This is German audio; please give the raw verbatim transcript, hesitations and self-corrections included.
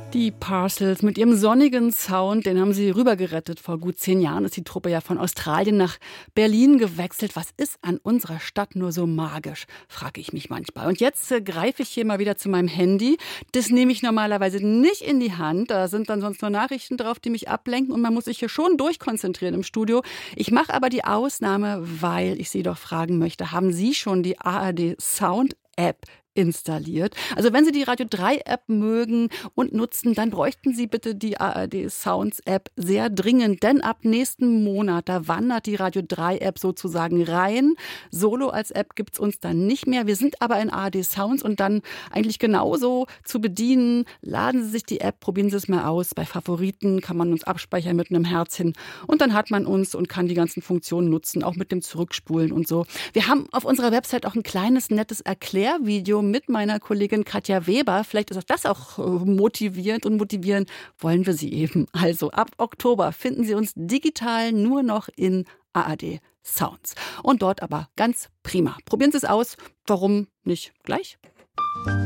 Die Parcels mit ihrem sonnigen Sound, den haben sie rübergerettet. Vor gut zehn Jahren ist die Truppe ja von Australien nach Berlin gewechselt. Was ist an unserer Stadt nur so magisch, frage ich mich manchmal. Und jetzt äh, greife ich hier mal wieder zu meinem Handy. Das nehme ich normalerweise nicht in die Hand. Da sind dann sonst nur Nachrichten drauf, die mich ablenken. Und man muss sich hier schon durchkonzentrieren im Studio. Ich mache aber die Ausnahme, weil ich Sie doch fragen möchte, haben Sie schon die A R D Sound App installiert? Also wenn Sie die Radio drei App mögen und nutzen, dann bräuchten Sie bitte die A R D Sounds App sehr dringend, denn ab nächsten Monat, da wandert die Radio drei App sozusagen rein. Solo als App gibt's uns dann nicht mehr. Wir sind aber in A R D Sounds und dann eigentlich genauso zu bedienen. Laden Sie sich die App, probieren Sie es mal aus. Bei Favoriten kann man uns abspeichern mit einem Herzchen und dann hat man uns und kann die ganzen Funktionen nutzen, auch mit dem Zurückspulen und so. Wir haben auf unserer Website auch ein kleines, nettes Erklärvideo mit meiner Kollegin Katja Weber. Vielleicht ist das auch motivierend und motivieren wollen wir Sie eben. Also ab Oktober finden Sie uns digital nur noch in A R D Sounds. Und dort aber ganz prima. Probieren Sie es aus. Warum nicht gleich?